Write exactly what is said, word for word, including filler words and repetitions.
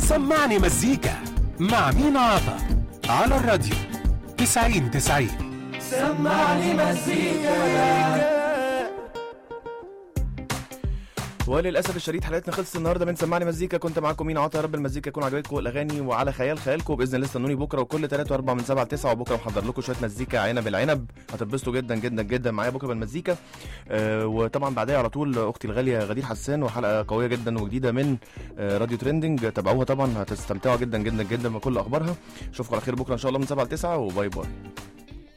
سمعني مزيكا مع مينا عطا على الراديو تسعين تسعين. سمعني مزيكا. وللاسف الشديد حلقتنا خلصت النهارده من سمعني مزيكا. كنت معاكم مينا عطا. يا رب المزيكا يكون عجبتكم الاغاني وعلى خيال خيالكم باذن الله. استنوني بكره وكل ثلاثة وأربعة من سبعة لتسعة، وبكره محضر لكم شويه مزيكا عنب العنب، هتتبسطوا جدا جدا جدا معايا بكره بالمزيكا. آه وطبعا بعدها على طول اختي الغاليه غدير حسان وحلقه قويه جدا وجديده من آه راديو تريندنج، تابعوها طبعا هتستمتعوا جدا جدا جدا بكل اخبارها. اشوفكم على خير بكره ان شاء الله من سبعة لتسعة، وباي باي.